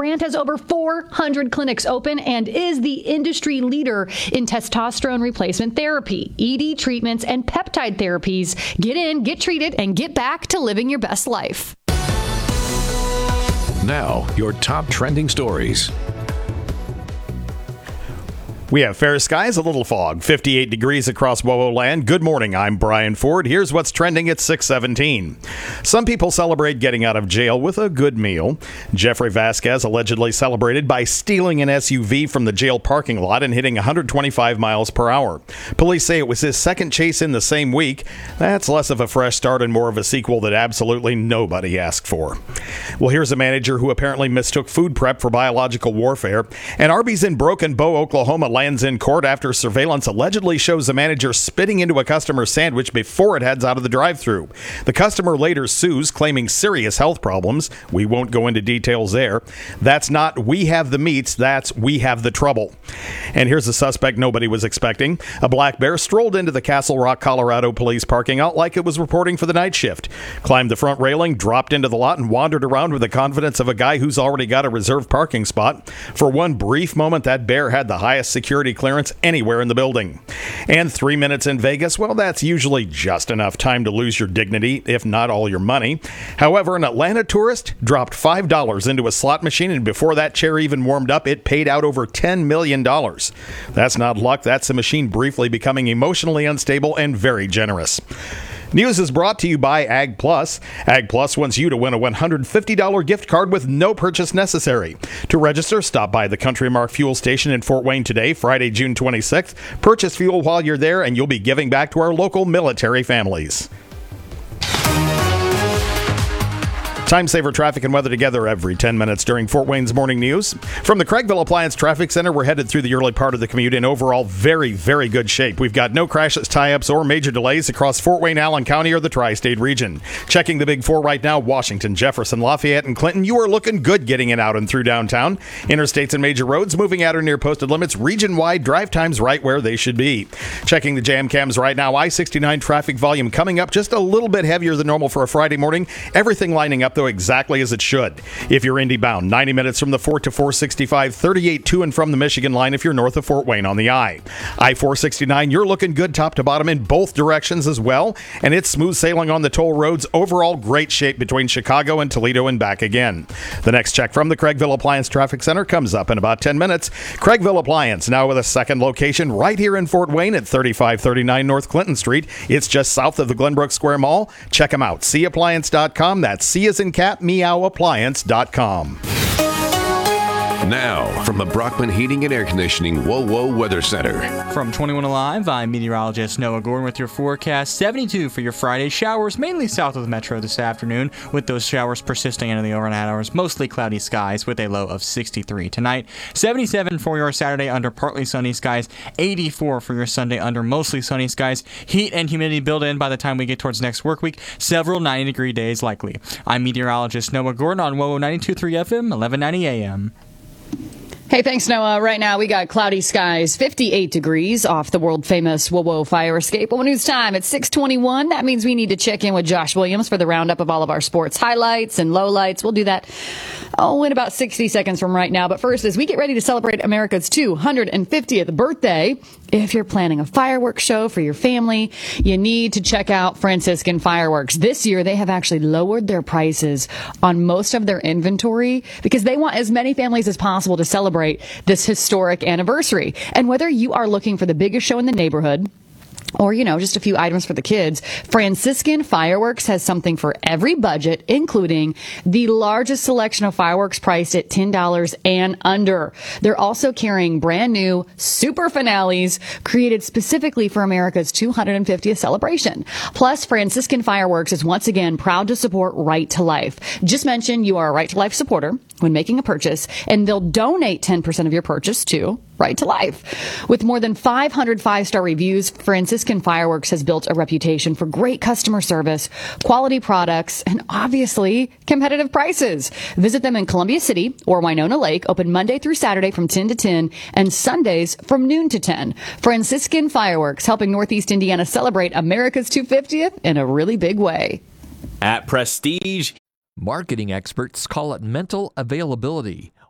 brand has over 400 clinics open and is the industry leader in testosterone replacement therapy, ED treatments, and peptide therapies. Get in, get treated, and get back to living your best life. Now, your top trending stories. We have fair skies, a little fog, 58 degrees across WOWO land. Good morning, I'm Brian Ford. Here's what's trending at 6:17. Some people celebrate getting out of jail with a good meal. Jeffrey Vasquez allegedly celebrated by stealing an SUV from the jail parking lot and hitting 125 miles per hour. Police say it was his second chase in the same week. That's less of a fresh start and more of a sequel that absolutely nobody asked for. Well, here's a manager who apparently mistook food prep for biological warfare. And Arby's in Broken Bow, Oklahoma lands in court after surveillance allegedly shows the manager spitting into a customer's sandwich before it heads out of the drive-thru. The customer later sues, claiming serious health problems. We won't go into details there. That's not we have the meats, that's we have the trouble. And here's a suspect nobody was expecting. A black bear strolled into the Castle Rock, Colorado police parking lot like it was reporting for the night shift. Climbed the front railing, dropped into the lot, and wandered around with the confidence of a guy who's already got a reserved parking spot. For one brief moment, that bear had the highest security clearance anywhere in the building. And 3 minutes in Vegas, well, that's usually just enough time to lose your dignity, if not all your money. However, an Atlanta tourist dropped $5 into a slot machine, and before that chair even warmed up, it paid out over $10 million. That's not luck. That's the machine briefly becoming emotionally unstable and very generous. News is brought to you by Ag Plus. Ag Plus wants you to win a $150 gift card with no purchase necessary. To register, stop by the Country Mark fuel station in Fort Wayne today, Friday, June 26th. Purchase fuel while you're there, and you'll be giving back to our local military families. Time saver traffic and weather together every 10 minutes during Fort Wayne's morning news. From the Craigville Appliance Traffic Center, we're headed through the early part of the commute in overall very, very good shape. We've got no crashes, tie-ups, or major delays across Fort Wayne, Allen County, or the tri-state region. Checking the Big Four right now, Washington, Jefferson, Lafayette, and Clinton. You are looking good getting it out and through downtown. Interstates and major roads moving at or near posted limits. Region-wide drive times right where they should be. Checking the jam cams right now, I-69 traffic volume coming up just a little bit heavier than normal for a Friday morning. Everything lining up, though, exactly as it should. If you're Indy bound, 90 minutes from the 4 to 465, 38 to and from the Michigan line if you're north of Fort Wayne on the I-469, you're looking good top to bottom in both directions as well, and it's smooth sailing on the toll roads. Overall, great shape between Chicago and Toledo and back again. The next check from the Craigville Appliance Traffic Center comes up in about 10 minutes. Craigville Appliance, now with a second location right here in Fort Wayne at 3539 North Clinton Street. It's just south of the Glenbrook Square Mall. Check them out, cappliance.com. That's C as in cat, meowappliance.com. Now, from the Brockman Heating and Air Conditioning WOWO Weather Center. From 21 Alive, I'm meteorologist Noah Gordon with your forecast. 72 for your Friday. Showers mainly south of the metro this afternoon, with those showers persisting into the overnight hours. Mostly cloudy skies with a low of 63 tonight. 77 for your Saturday under partly sunny skies. 84 for your Sunday under mostly sunny skies. Heat and humidity build in by the time we get towards next work week. Several 90-degree days likely. I'm meteorologist Noah Gordon on WOWO 92.3 FM, 1190 AM. Hey, thanks, Noah. Right now, we got cloudy skies, 58 degrees off the world-famous WOWO fire escape. Well, news time at 6:21. That means we need to check in with Josh Williams for the roundup of all of our sports highlights and lowlights. We'll do that, in about 60 seconds from right now. But first, as we get ready to celebrate America's 250th birthday, if you're planning a fireworks show for your family, you need to check out Franciscan Fireworks. This year, they have actually lowered their prices on most of their inventory because they want as many families as possible to celebrate this historic anniversary. And whether you are looking for the biggest show in the neighborhood, or, just a few items for the kids, Franciscan Fireworks has something for every budget, including the largest selection of fireworks priced at $10 and under. They're also carrying brand new super finales created specifically for America's 250th celebration. Plus, Franciscan Fireworks is once again proud to support Right to Life. Just mention you are a Right to Life supporter when making a purchase, and they'll donate 10% of your purchase to Right to Life. With more than 500 five-star reviews, Franciscan Fireworks has built a reputation for great customer service, quality products, and obviously competitive prices. Visit them in Columbia City or Winona Lake, open Monday through Saturday from 10 to 10 and Sundays from noon to 10. Franciscan Fireworks, helping Northeast Indiana celebrate America's 250th in a really big way. At Prestige, marketing experts call it mental availability.